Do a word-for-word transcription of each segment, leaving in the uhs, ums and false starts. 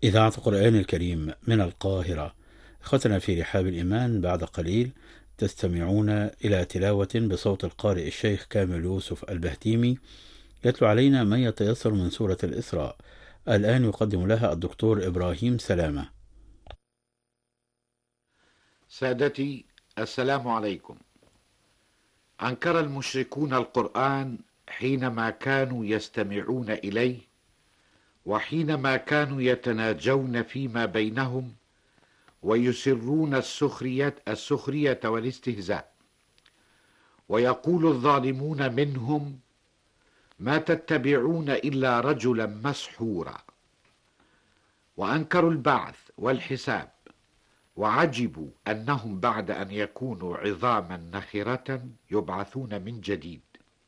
إذاعة القرآن الكريم من القاهرة. إخوتنا في رحاب الإيمان، بعد قليل تستمعون إلى تلاوة بصوت القارئ الشيخ كامل يوسف البهتيمي يتلو علينا ما يتيسر من سورة الإسراء. الآن يقدم لها الدكتور إبراهيم سلامة. سادتي، السلام عليكم. أنكر المشركون القرآن حينما كانوا يستمعون إليه، وحينما كانوا يتناجون فيما بينهم ويسرون السخرية, السخرية والاستهزاء. ويقول الظالمون منهم: ما تتبعون إلا رجلا مسحورا. وأنكروا البعث والحساب، وعجبوا أنهم بعد أن يكونوا عظاما نخرة يبعثون من جديد.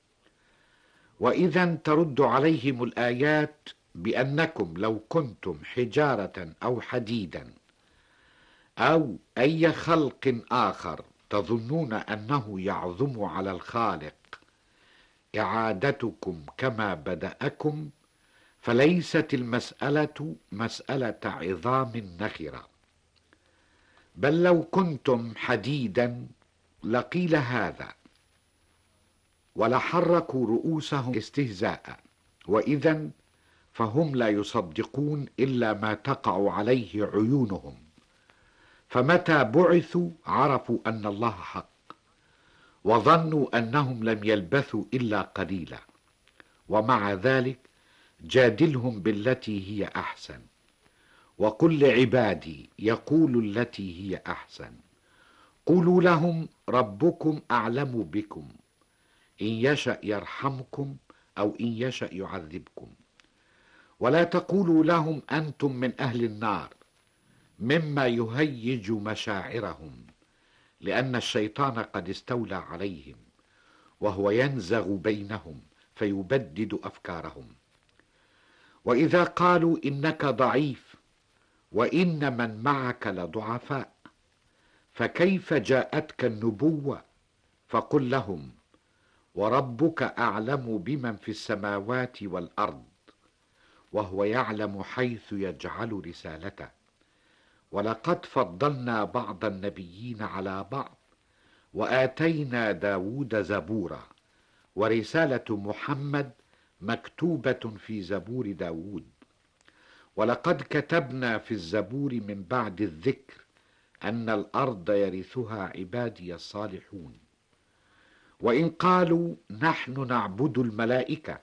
وإذا ترد عليهم الآيات بأنكم لو كنتم حجارة أو حديدا أو أي خلق آخر تظنون أنه يعظم على الخالق إعادتكم كما بدأكم، فليست المسألة مسألة عظام نخرة، بل لو كنتم حديدا لقيل هذا، ولحركوا رؤوسهم استهزاء. وإذا فهم لا يصدقون إلا ما تقع عليه عيونهم، فمتى بعثوا عرفوا أن الله حق، وظنوا أنهم لم يلبثوا إلا قليلا. ومع ذلك جادلهم بالتي هي أحسن، وقل لعبادي يقولوا التي هي أحسن، قولوا لهم ربكم أعلم بكم، إن يشأ يرحمكم أو إن يشأ يعذبكم. ولا تقولوا لهم أنتم من أهل النار، مما يهيج مشاعرهم، لأن الشيطان قد استولى عليهم، وهو ينزغ بينهم فيبدد أفكارهم. وإذا قالوا إنك ضعيف وإن من معك لضعفاء، فكيف جاءتك النبوة؟ فقل لهم وربك أعلم بمن في السماوات والأرض، وهو يعلم حيث يجعل رسالته. ولقد فضلنا بعض النبيين على بعض، وآتينا داود زبورا، ورسالة محمد مكتوبة في زبور داود. ولقد كتبنا في الزبور من بعد الذكر أن الأرض يرثها عبادي الصالحون. وإن قالوا نحن نعبد الملائكة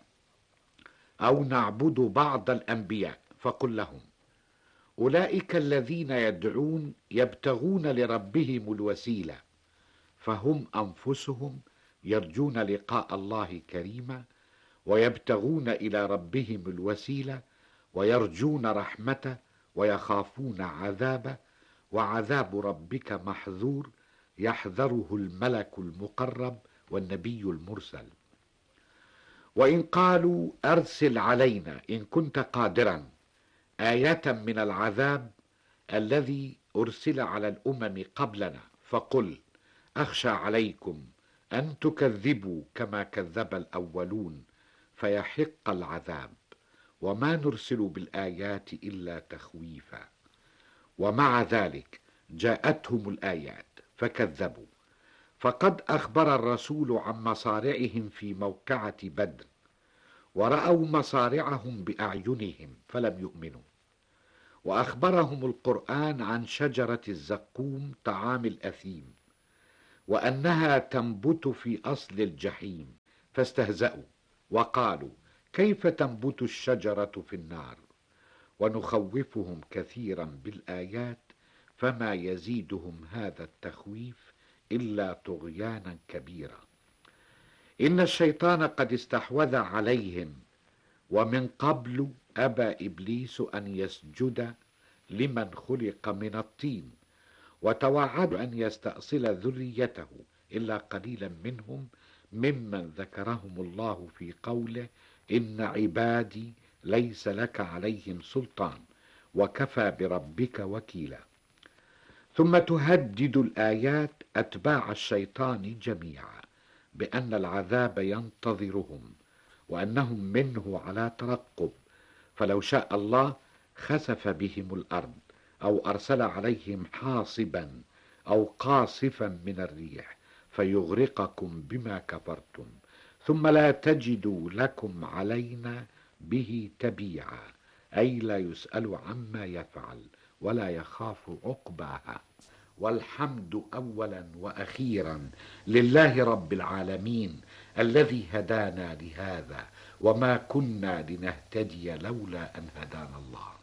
أو نعبد بعض الأنبياء، فقل لهم أولئك الذين يدعون يبتغون لربهم الوسيلة، فهم أنفسهم يرجون لقاء الله كريما، ويبتغون إلى ربهم الوسيلة، ويرجون رحمته، ويخافون عذابه، وعذاب ربك محذور يحذره الملك المقرب والنبي المرسل. وإن قالوا أرسل علينا إن كنت قادرا آية من العذاب الذي أرسل على الأمم قبلنا، فقل أخشى عليكم أن تكذبوا كما كذب الأولون فيحق العذاب، وما نرسل بالآيات إلا تخويفا. ومع ذلك جاءتهم الآيات فكذبوا. فقد أخبر الرسول عن مصارعهم في موقعة بدر، ورأوا مصارعهم بأعينهم فلم يؤمنوا. وأخبرهم القرآن عن شجرة الزقوم طعام الأثيم، وأنها تنبت في أصل الجحيم، فاستهزأوا وقالوا كيف تنبت الشجرة في النار. ونخوفهم كثيرا بالآيات، فما يزيدهم هذا التخويف إلا طغيانا كبيرا. إن الشيطان قد استحوذ عليهم، ومن قبل أبى إبليس أن يسجد لمن خلق من الطين، وتوعد أن يستأصل ذريته إلا قليلا منهم، ممن ذكرهم الله في قوله إن عبادي ليس لك عليهم سلطان وكفى بربك وكيلا. ثم تهدد الآيات أتباع الشيطان جميعا بأن العذاب ينتظرهم، وأنهم منه على ترقب، فلو شاء الله خسف بهم الأرض أو أرسل عليهم حاصبا أو قاصفا من الريح فيغرقكم بما كفرتم ثم لا تجدوا لكم علينا به تبيعا، أي لا يسأل عما يفعل ولا يخاف عقباها. والحمد أولا وأخيرا لله رب العالمين الذي هدانا لهذا وما كنا لنهتدي لولا أن هدانا الله.